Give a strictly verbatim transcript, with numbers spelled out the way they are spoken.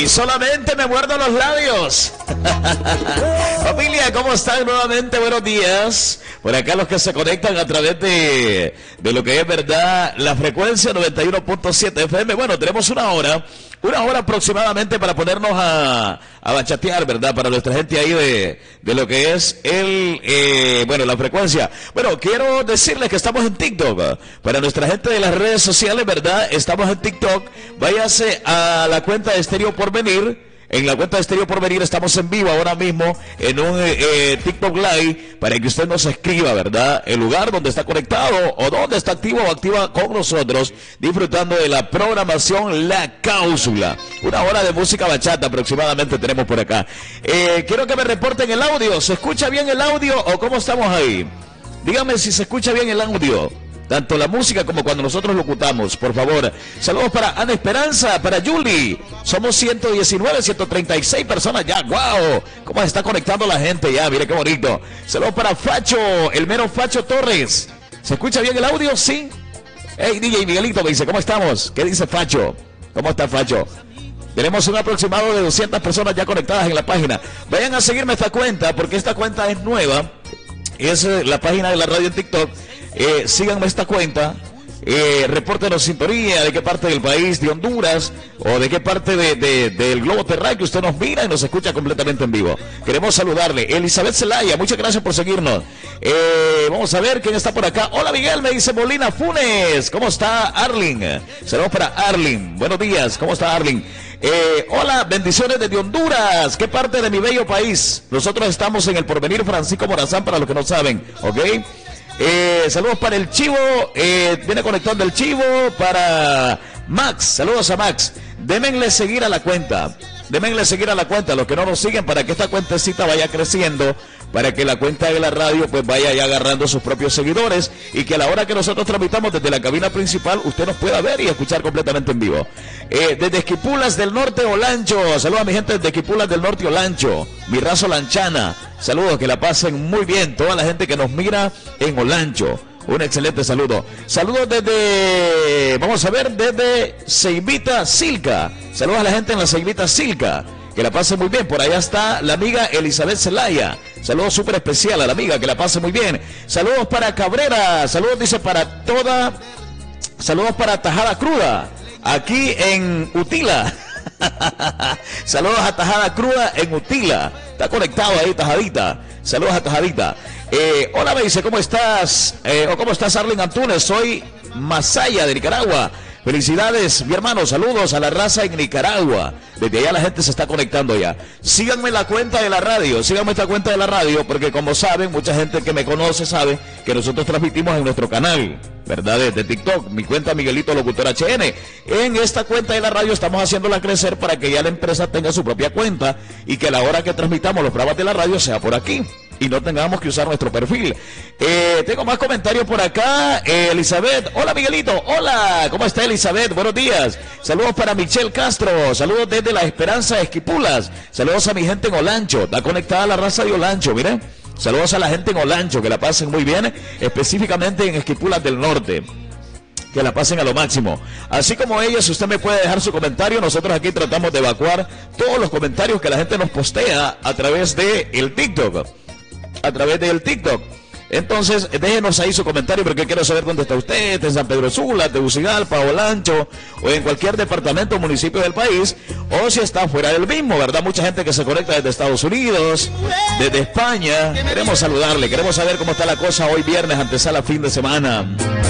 solamente me muerdo los labios. Familia, ¿cómo están? Nuevamente, buenos días. Por acá los que se conectan a través de, de lo que es verdad, la frecuencia noventa y uno punto siete F M. Bueno, tenemos una hora, una hora aproximadamente para ponernos a, a bachatear, ¿verdad? Para nuestra gente ahí de, de lo que es el, eh, bueno, la frecuencia. Bueno, quiero decirles que estamos en TikTok. Para nuestra gente de las redes sociales, ¿verdad? Estamos en TikTok. Váyase a la cuenta de Estéreo Porvenir. En la cuenta de Estéreo Porvenir estamos en vivo ahora mismo en un eh, TikTok Live para que usted nos escriba, ¿verdad? El lugar donde está conectado o donde está activo o activa con nosotros, disfrutando de la programación La Cáusula. Una hora de música bachata aproximadamente tenemos por acá. Eh, quiero que me reporten el audio. ¿Se escucha bien el audio o cómo estamos ahí? Dígame si se escucha bien el audio. Tanto la música como cuando nosotros locutamos, por favor. Saludos para Ana Esperanza, para Julie. Somos ciento diecinueve, ciento treinta y seis personas ya. ¡Wow! ¿Cómo se está conectando la gente ya? Mire qué bonito. Saludos para Facho, el mero Facho Torres. ¿Se escucha bien el audio? Sí. Hey, D J Miguelito me dice, ¿cómo estamos? ¿Qué dice Facho? ¿Cómo está Facho? Tenemos un aproximado de doscientas personas ya conectadas en la página. Vayan a seguirme esta cuenta porque esta cuenta es nueva. Es la página de la radio en TikTok. Eh, síganme esta cuenta, eh, repórtenos sintonía, de qué parte del país, de Honduras, o de qué parte de, de, del globo terráqueo usted nos mira y nos escucha completamente en vivo. Queremos saludarle. Elizabeth Zelaya, muchas gracias por seguirnos. Eh, vamos a ver quién está por acá. Hola Miguel, me dice Molina Funes. ¿Cómo está Arling? Saludos para Arling. Buenos días, ¿cómo está Arling? Eh, hola, bendiciones desde Honduras. ¿Qué parte de mi bello país? Nosotros estamos en el Porvenir Francisco Morazán, para los que no saben, ¿ok? Eh, saludos para el Chivo, eh, viene conectando el Chivo, para Max, saludos a Max. Démenle seguir a la cuenta, démenle seguir a la cuenta, los que no nos siguen, para que esta cuentecita vaya creciendo, para que la cuenta de la radio pues vaya ya agarrando sus propios seguidores y que a la hora que nosotros tramitamos desde la cabina principal usted nos pueda ver y escuchar completamente en vivo. Eh, desde Esquipulas del Norte, Olancho, saludos a mi gente desde Esquipulas del Norte, Olancho, mi raza lanchana, saludos, que la pasen muy bien, toda la gente que nos mira en Olancho. Un excelente saludo. Saludos desde, vamos a ver, desde Ceibita Silca. Saludos a la gente en la Ceibita Silca. Que la pase muy bien. Por allá está la amiga Elizabeth Zelaya. Saludos súper especial a la amiga, que la pase muy bien. Saludos para Cabrera. Saludos, dice, para toda. Saludos para Tajada Cruda. Aquí en Utila. Saludos a Tajada Cruda en Utila. Está conectado ahí, Tajadita. Saludos a Tajadita. Eh, hola, me dice, ¿cómo estás? Eh, o ¿cómo estás, Arlen Antunes? Soy Masaya de Nicaragua. Felicidades, mi hermano, saludos a la raza en Nicaragua. Desde allá la gente se está conectando ya. Síganme la cuenta de la radio, síganme esta cuenta de la radio, porque como saben, mucha gente que me conoce sabe que nosotros transmitimos en nuestro canal, ¿verdad? De, de TikTok, mi cuenta Miguelito Locutor H N. En esta cuenta de la radio estamos haciéndola crecer para que ya la empresa tenga su propia cuenta y que a la hora que transmitamos los programas de la radio sea por aquí y no tengamos que usar nuestro perfil. Eh, tengo más comentarios por acá. Eh, Elizabeth, hola Miguelito, hola, ¿cómo está Elizabeth? Buenos días. Saludos para Michelle Castro, saludos desde La Esperanza Esquipulas, saludos a mi gente en Olancho, está conectada la raza de Olancho, miren. Saludos a la gente en Olancho, que la pasen muy bien, específicamente en Esquipulas del Norte. Que la pasen a lo máximo. Así como ellos, si usted me puede dejar su comentario, nosotros aquí tratamos de evacuar todos los comentarios que la gente nos postea a través de el TikTok. A través del TikTok. Entonces, déjenos ahí su comentario porque quiero saber dónde está usted, en San Pedro Sula, Tegucigalpa, Olancho, o en cualquier departamento o municipio del país, o si está fuera del mismo, ¿verdad? Mucha gente que se conecta desde Estados Unidos, desde España. Queremos saludarle, queremos saber cómo está la cosa hoy viernes, antesala fin de semana.